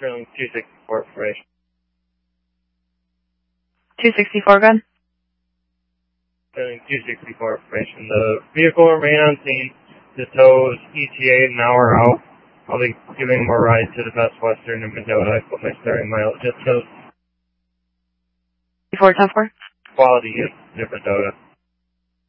Sterling 264 information. 264, good. Sterling 264 information. The vehicle will remain on scene to tow ETA an hour out. I'll be giving more rides to the Best Western in Mendota. I put my starting mileage at those. 410-4. Quality in Mendota.